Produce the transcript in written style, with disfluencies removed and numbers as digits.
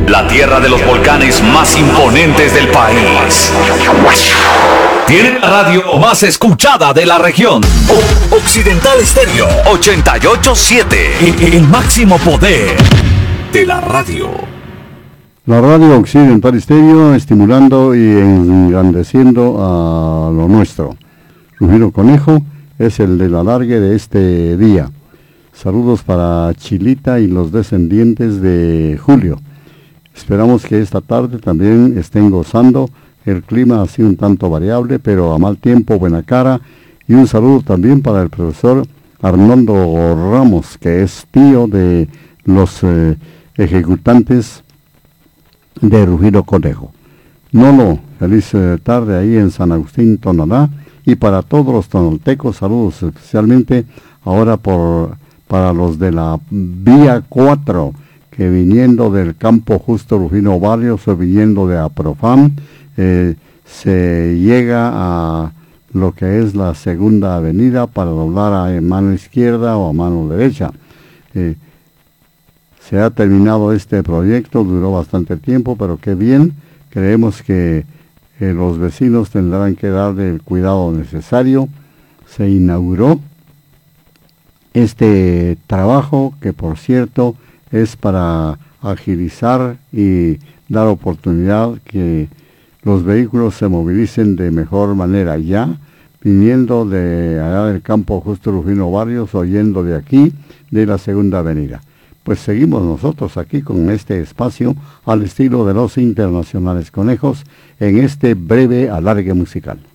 la tierra de los volcanes más imponentes del país. Tiene la radio más escuchada de la región. Occidental Estéreo 88.7. El máximo poder de la radio. La radio Occidental Estéreo, estimulando y engrandeciendo a lo nuestro. Ruggiero Conejo es el del alargue de este día. Saludos para Chilita y los descendientes de Julio. Esperamos que esta tarde también estén gozando. El clima ha sido un tanto variable, pero a mal tiempo, buena cara. Y un saludo también para el profesor Arnoldo Ramos, que es tío de los ejecutantes de Ruggiero Conejo. Nolo, feliz tarde ahí en San Agustín, Tonalá. Y para todos los tonoltecos, saludos especialmente ahora para los de la Vía 4, que viniendo del Campo Justo Rufino Barrios o viniendo de Aprofam, se llega a lo que es la segunda avenida para doblar a mano izquierda o a mano derecha. Se ha terminado este proyecto, duró bastante tiempo, pero qué bien. Creemos que los vecinos tendrán que darle el cuidado necesario. Se inauguró este trabajo, que por cierto es para agilizar y dar oportunidad que los vehículos se movilicen de mejor manera, ya viniendo de allá del Campo Justo Rufino Barrios o yendo de aquí, de la segunda avenida. Pues seguimos nosotros aquí con este espacio al estilo de los Internacionales Conejos en este breve alargue musical.